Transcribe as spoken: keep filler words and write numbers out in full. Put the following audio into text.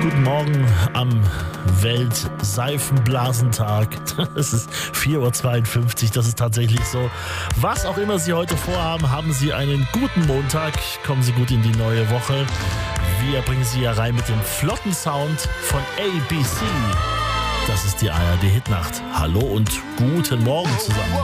guten Morgen am Weltseifenblasentag. Es ist vier Uhr zweiundfünfzig, das ist tatsächlich so. Was auch immer Sie heute vorhaben, haben Sie einen guten Montag. Kommen Sie gut in die neue Woche. Wir bringen Sie ja rein mit dem flotten Sound von A B C. Das ist die A R D Hitnacht. Hallo und guten Morgen zusammen.